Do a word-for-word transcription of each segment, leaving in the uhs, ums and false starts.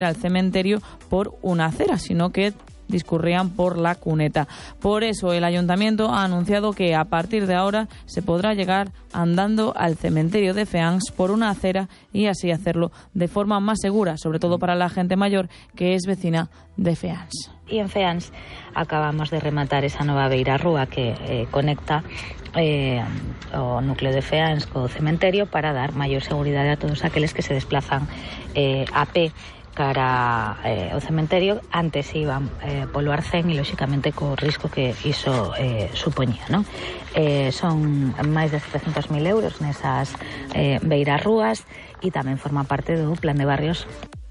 al cementerio por una acera, sino que discurrían por la cuneta. Por eso el ayuntamiento ha anunciado que a partir de ahora se podrá llegar andando al cementerio de Feans por una acera y así hacerlo de forma más segura, sobre todo para la gente mayor que es vecina de Feans. Y en Feans acabamos de rematar esa nova beirarrúa que eh, conecta eh, o núcleo de Feans co cementerio para dar maior seguridade a todos aqueles que se desplazan eh, a pé cara eh, ao cementerio. Antes iban eh, polo arcén e lóxicamente co risco que iso eh, supoñía, non? Eh, son máis de setecientos mil euros nesas eh, beirarrúas e tamén forma parte do plan de barrios.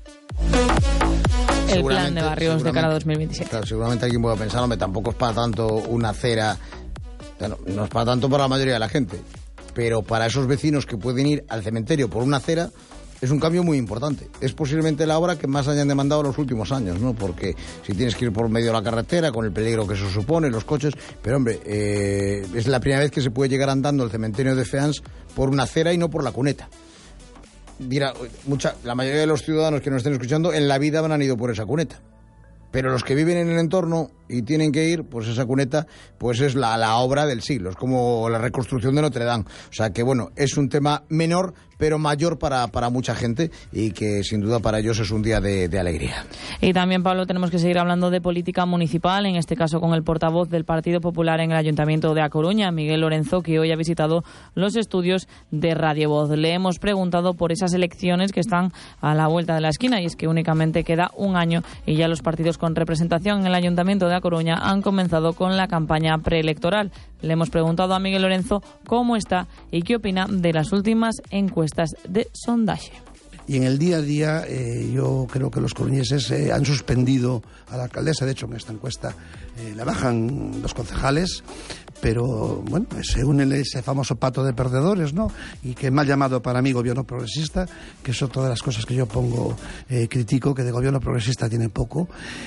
El plan de barrios de cara a dos mil veintisiete. Claro, seguramente alguien pueda pensar, hombre, tampoco es para tanto una acera, bueno, no es para tanto para la mayoría de la gente, pero para esos vecinos que pueden ir al cementerio por una acera es un cambio muy importante. Es posiblemente la obra que más hayan demandado los últimos años, ¿no? Porque si tienes que ir por medio de la carretera, con el peligro que eso supone, los coches... Pero, hombre, eh, es la primera vez que se puede llegar andando al cementerio de Feans por una acera y no por la cuneta. Mira, mucha, la mayoría de los ciudadanos que nos estén escuchando en la vida han ido por esa cuneta. Pero los que viven en el entorno y tienen que ir, pues esa cuneta pues es la, la obra del siglo. Es como la reconstrucción de Notre Dame. O sea que, bueno, es un tema menor, pero mayor para, para mucha gente y que sin duda para ellos es un día de, de alegría. Y también, Pablo, tenemos que seguir hablando de política municipal, en este caso con el portavoz del Partido Popular en el Ayuntamiento de A Coruña, Miguel Lorenzo, que hoy ha visitado los estudios de Radio Voz. Le hemos preguntado por esas elecciones que están a la vuelta de la esquina, y es que únicamente queda un año y ya los partidos con representación en el Ayuntamiento de A Coruña han comenzado con la campaña preelectoral. Le hemos preguntado a Miguel Lorenzo cómo está y qué opina de las últimas encuestas de sondaje. Y en el día a día eh, yo creo que los coruñeses eh, han suspendido a la alcaldesa. De hecho, en esta encuesta eh, la bajan los concejales, pero bueno, se une ese famoso pato de perdedores, ¿no? Y que mal llamado para mí gobierno progresista, que es otra de las cosas que yo pongo, eh, critico, que de gobierno progresista tiene poco,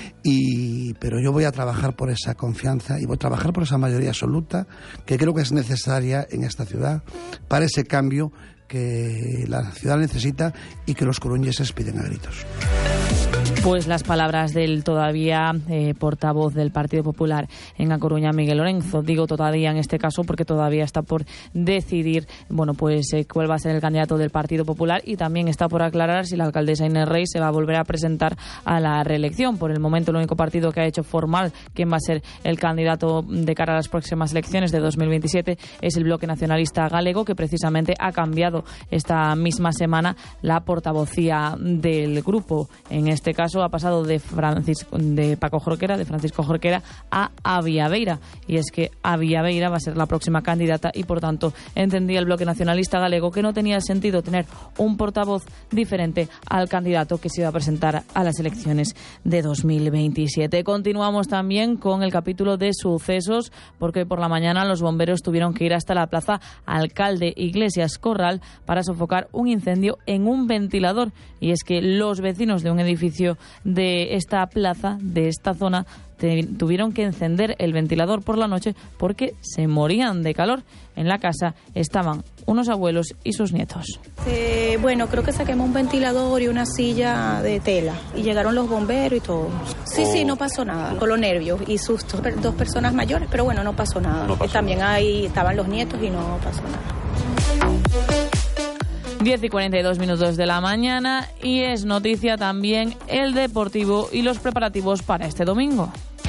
y pero yo voy a trabajar por esa confianza y voy a trabajar por esa mayoría absoluta que creo que es necesaria en esta ciudad para ese cambio que la ciudad necesita y que los coruñeses piden a gritos. Pues las palabras del todavía eh, portavoz del Partido Popular en A Coruña, Miguel Lorenzo. Digo todavía en este caso porque todavía está por decidir, bueno, pues eh, cuál va a ser el candidato del Partido Popular, y también está por aclarar si la alcaldesa Inés Rey se va a volver a presentar a la reelección. Por el momento el único partido que ha hecho formal quién va a ser el candidato de cara a las próximas elecciones de dos mil veintisiete es el Bloque Nacionalista Galego, que precisamente ha cambiado esta misma semana la portavocía del grupo. En este caso ha pasado de Francisco, de Paco Jorquera, de Francisco Jorquera a Avia Beira, y es que Avia Beira va a ser la próxima candidata y por tanto entendía el Bloque Nacionalista Galego que no tenía sentido tener un portavoz diferente al candidato que se iba a presentar a las elecciones de dos mil veintisiete. Continuamos también con el capítulo de sucesos, porque por la mañana los bomberos tuvieron que ir hasta la plaza Alcalde Iglesias Corral para sofocar un incendio en un ventilador, y es que los vecinos de un edificio de esta plaza, de esta zona, te, tuvieron que encender el ventilador por la noche porque se morían de calor. En la casa estaban unos abuelos y sus nietos. Eh, bueno, creo que se quemó un ventilador y una silla de tela y llegaron los bomberos y todo. Sí, oh. sí, no pasó nada. Con los nervios y sustos. Dos personas mayores, pero bueno, no pasó nada. No pasó También nada. Ahí estaban los nietos y no pasó nada. diez y cuarenta y dos minutos de la mañana, y es noticia también el Deportivo y los preparativos para este domingo.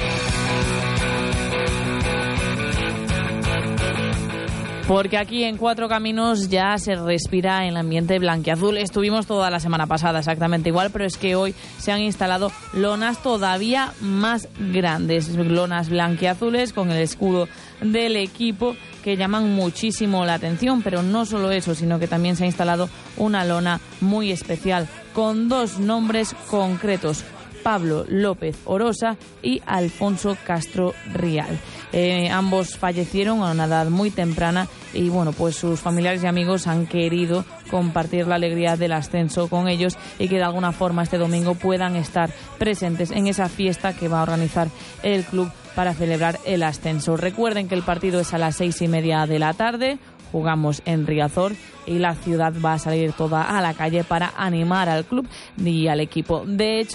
Porque aquí en Cuatro Caminos ya se respira el ambiente blanquiazul. Estuvimos toda la semana pasada exactamente igual, pero es que hoy se han instalado lonas todavía más grandes, lonas blanquiazules con el escudo del equipo, que llaman muchísimo la atención. Pero no solo eso, sino que también se ha instalado una lona muy especial con dos nombres concretos: Pablo López Orosa y Alfonso Castro Rial. Eh, ambos fallecieron a una edad muy temprana y bueno, pues sus familiares y amigos han querido compartir la alegría del ascenso con ellos y que de alguna forma este domingo puedan estar presentes en esa fiesta que va a organizar el club para celebrar el ascenso. Recuerden que el partido es a las seis y media de la tarde, jugamos en Riazor y la ciudad va a salir toda a la calle para animar al club y al equipo. De hecho,